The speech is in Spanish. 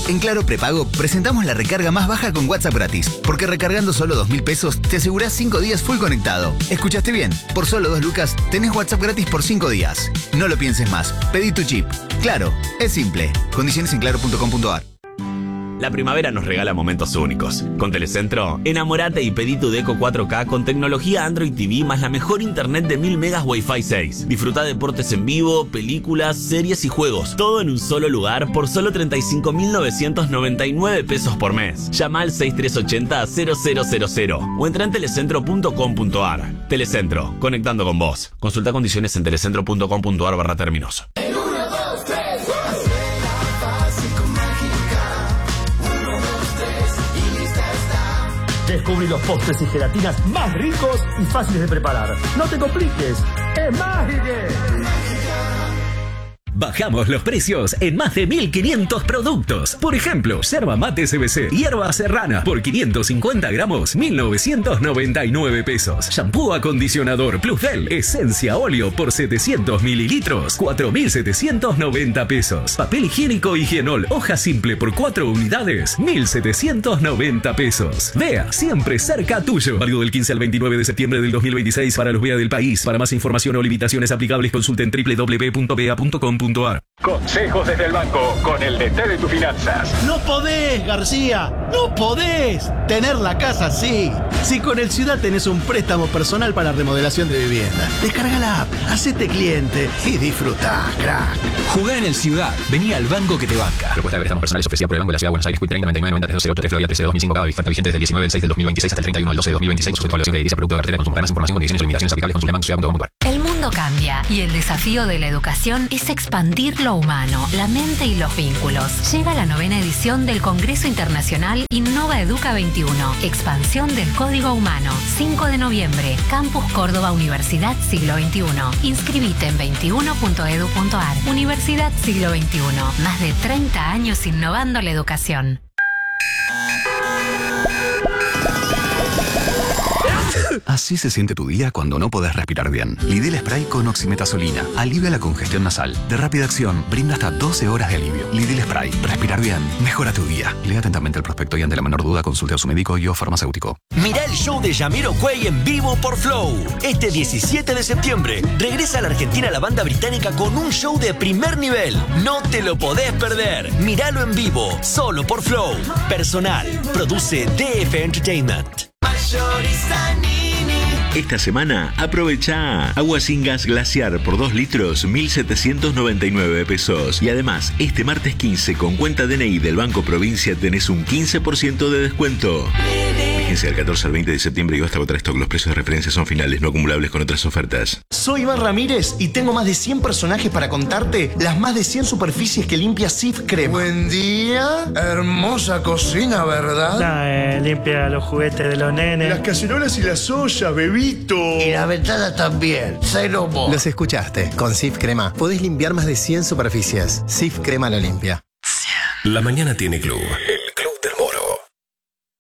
En Claro Prepago presentamos la recarga más baja con WhatsApp gratis, porque recargando solo 2.000 pesos te asegurás 5 días full conectado. ¿Escuchaste bien? Por solo 2 lucas tenés WhatsApp gratis por 5 días. No lo pienses más. Pedí tu chip. Claro, es simple. Condiciones en claro.com.ar. La primavera nos regala momentos únicos. Con Telecentro, enamorate y pedí tu Deco 4K con tecnología Android TV más la mejor internet de 1000 megas Wi-Fi 6. Disfruta deportes en vivo, películas, series y juegos. Todo en un solo lugar por solo 35.999 pesos por mes. Llama al 6380-0000 o entra en telecentro.com.ar. Telecentro, conectando con vos. Consulta condiciones en telecentro.com.ar/términos. Descubrí los postres y gelatinas más ricos y fáciles de preparar. No te compliques, es Mágica. Bajamos los precios en más de 1.500 productos. Por ejemplo, yerba mate CBC, hierba serrana, por 550 gramos, 1.999 pesos. Shampoo acondicionador Plusdel, esencia óleo por 700 mililitros, 4.790 pesos. Papel higiénico Higienol, hoja simple por 4 unidades, 1.790 pesos. Vea, siempre cerca tuyo. Válido del 15 al 29 de septiembre del 2026 para los VEA del país. Para más información o limitaciones aplicables, consulten www.bea.com.ar. Consejos desde el banco con el DT de tus finanzas. No podés, García, no podés tener la casa así. Si con el Ciudad tenés un préstamo personal para remodelación de vivienda, descarga la app, hacete cliente y disfrutá, crack. Jugá en el Ciudad, vení al banco que te banca. Propuesta de préstamos personales ofrecida por el Banco de la Ciudad de Buenos Aires, CUIT 30 99 90 308 Florida 13 2005, cada oferta vigente desde el 19 del 6 del 2026 hasta el 31 del 12 de 2026, sujeto a evaluación de edilicia, producto de cartera de consumo. Más información, condiciones y limitaciones aplicables, consulta bancociudad.com.ar. El mundo cambia y el desafío de la educación es expandir lo humano, la mente y los vínculos. Llega la 9ª edición del Congreso Internacional Innova Educa 21, expansión del Código Humano, 5 de noviembre, Campus Córdoba, Universidad Siglo XXI. Inscribite en 21.edu.ar. Universidad Siglo XXI, más de 30 años innovando la educación. Así se siente tu día cuando no podés respirar bien. Lidl Spray con oximetazolina alivia la congestión nasal. De rápida acción, brinda hasta 12 horas de alivio. Lidl Spray. Respirar bien. Mejora tu día. Lea atentamente el prospecto y ante la menor duda consulte a su médico y o farmacéutico. Mirá el show de Jamiroquai en vivo por Flow. Este 17 de septiembre regresa a la Argentina la banda británica con un show de primer nivel. No te lo podés perder. Míralo en vivo, solo por Flow. Personal. Produce DF Entertainment. Esta semana aprovecha agua sin gas glaciar por 2 litros 1.799 pesos. Y además, este martes 15 con cuenta DNI del Banco Provincia tenés un 15% de descuento. Vigencia del 14 al 20 de septiembre y hasta agotar stock. Los precios de referencia son finales, no acumulables con otras ofertas. Soy Iván Ramírez y tengo más de 100 personajes para contarte las más de 100 superficies que limpia Sif Crema. Buen día. Hermosa cocina, ¿verdad? Limpia los juguetes de los nenes. Las cacerolas y las ollas, bebito. Y la ventana también. Los escuchaste. Con Sif Crema podés limpiar más de 100 superficies. Sif Crema lo limpia. La mañana tiene club.